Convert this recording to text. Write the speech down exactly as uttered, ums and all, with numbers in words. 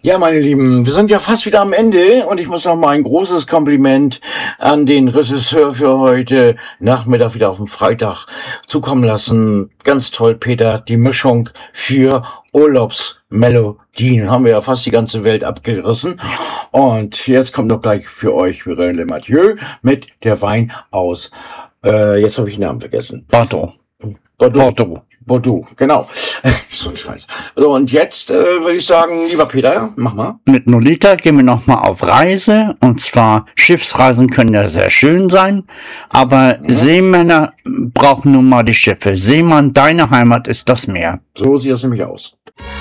Ja, meine Lieben, wir sind ja fast wieder am Ende und ich muss noch mal ein großes Kompliment an den Regisseur für heute Nachmittag wieder auf dem Freitag zukommen lassen. Ganz toll, Peter, die Mischung für Urlaubsmelodien. Haben wir ja fast die ganze Welt abgerissen. Und jetzt kommt noch gleich für euch Verena Mathieu mit Der Wein aus, äh, jetzt habe ich den Namen vergessen. Bordeaux. Bordeaux. Bordeaux. Bordeaux, genau. So ein Scheiß. So, und jetzt äh, würde ich sagen, lieber Peter, mach mal. Mit Nolita gehen wir nochmal auf Reise. Und zwar, Schiffsreisen können ja sehr schön sein, aber mhm. Seemänner brauchen nun mal die Schiffe. Seemann, deine Heimat ist das Meer. So sieht das nämlich aus.